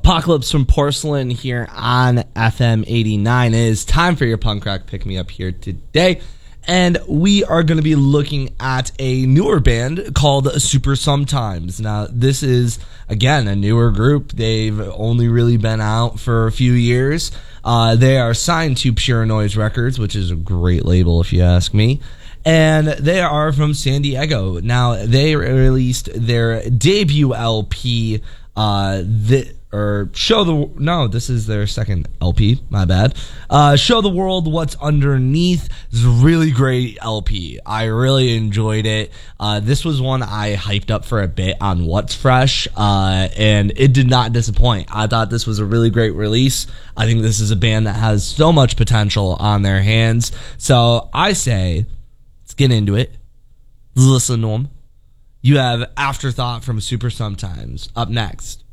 Apocalypse from Porcelain here on FM 89. It is time for your punk rock pick me up here today. And we are going to be looking at a newer band called Super Sometimes. Now, this is, again, a newer group. They've only really been out for a few years. They are signed to Pure Noise Records, which is a great label if you ask me. And they are from San Diego. Now, they released their debut LP, this is their second LP, my bad. Show the World What's Underneath. It's a really great LP. I really enjoyed it. This was one I hyped up for a bit on What's Fresh, and it did not disappoint. I thought this was a really great release. I think this is a band that has so much potential on their hands. So I say, let's get into it. Let's listen to them. You have Afterthought from Super Sometimes up next